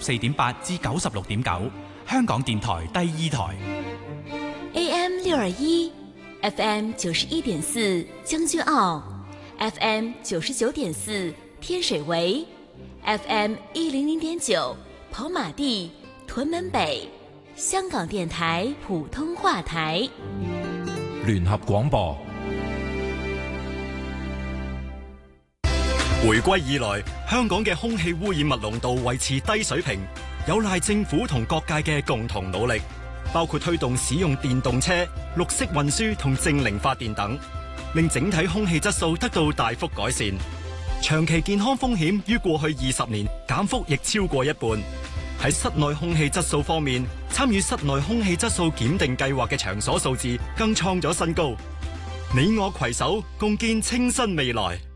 94.8至96.9，香港電台第2台。 AM 621 FM 91.4將軍澳 FM 99.4天水圍 FM 100.9跑馬地屯門北，香港電台普通話台聯合廣播。 回歸以來，香港嘅空氣污染物濃度維持低水平，有賴政府同各界嘅共同努力，包括推動使用電動車、綠色運輸同淨零發電等，令整體空氣質素得到大幅改善。長期健康風險於過去20年減幅亦超過一半。喺室內空氣質素方面，參與室內空氣質素檢定計劃嘅場所數字更創咗新高。你我攜手共建清新未來。